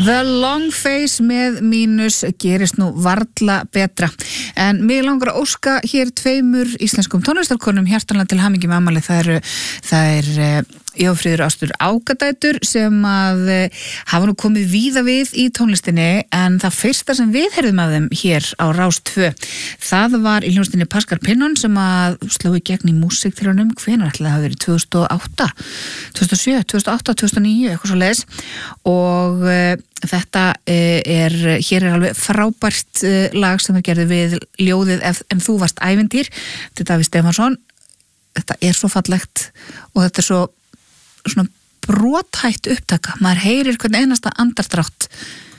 The Long Face með mínus gerist nú varla betra. En mig langar að óska hér 2 íslenskum tónlistarkonum hjartanlega til hamingju með afmælið. Það er Jófríður Ástur Ágadætur sem að hafa nú komið víða við í tónlistinni, en það fyrsta sem við heyrðum af þeim hér á Rás 2, það var í hljómsveitinni Pascal Pinnon sem að sló í gegn í músíktilraunum. Hvenær ætli það hafi verið? 2008, 2007, 2008, 2009, eitthvað svo leiðis. Og þetta hér er alveg frábært lag sem við gerðum við ljóðið Ef þú varst ævintýr, þetta er Davíð Stefánsson. Þetta er svo fallegt og þetta er svo svona brothætt upptaka. Maður heyrir hvern einasta andardrátt